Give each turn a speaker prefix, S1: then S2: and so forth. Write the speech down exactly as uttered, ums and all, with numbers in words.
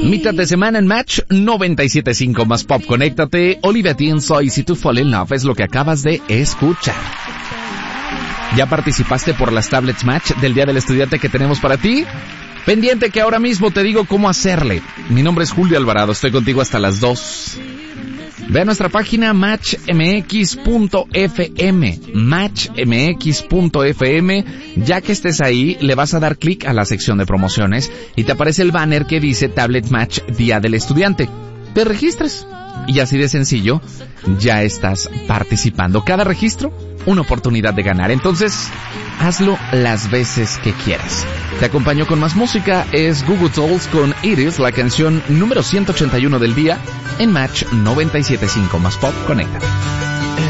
S1: Mitad de semana en Match noventa y siete punto cinco más Pop. Conéctate. Olivia Tinso y Si Tu Fall in Love es lo que acabas de escuchar. ¿Ya participaste por las tablets Match del Día del Estudiante que tenemos para ti? Pendiente que ahora mismo te digo cómo hacerle. Mi nombre es Julio Alvarado, estoy contigo hasta las dos. Ve a nuestra página match m x punto f m, match m x punto f m. Ya que estés ahí, le vas a dar clic a la sección de promociones y te aparece el banner que dice Tablet Match Día del Estudiante. Te registras y así de sencillo ya estás participando. Cada registro, una oportunidad de ganar. Entonces, hazlo las veces que quieras. Te acompaño con más música. Es Goo Goo Dolls con It Is, la canción número ciento ochenta y uno del día en Match noventa y siete punto cinco más Pop. Conéctate.